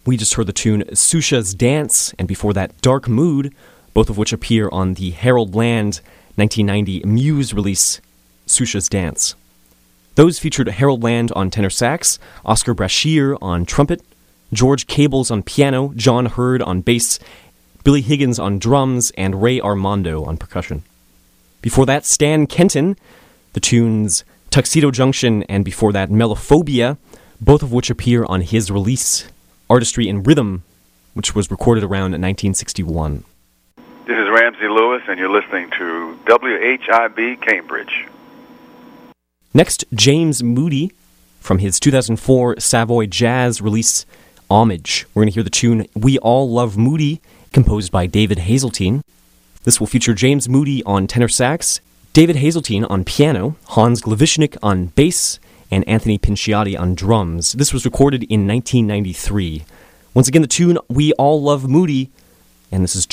We just heard the tune Susha's Dance, and before that Dark Mood, both of which appear on the Harold Land 1990 Muse release, Susha's Dance. Those featured Harold Land on tenor sax, Oscar Brashear on trumpet, George Cables on piano, John Hurd on bass, Billy Higgins on drums, and Ray Armando on percussion. Before that, Stan Kenton, the tunes Tuxedo Junction, and before that, Melophobia, both of which appear on his release, Artistry in Rhythm, which was recorded around 1961. This is Ramsey Lewis, and you're listening to WHIB Cambridge. Next, James Moody, from his 2004 Savoy Jazz release, Homage. We're going to hear the tune We All Love Moody, composed by David Hazeltine. This will feature James Moody on tenor sax, David Hazeltine on piano, Hans Glavishnik on bass, and Anthony Pinciotti on drums. This was recorded in 1993. Once again, the tune We All Love Moody, and this is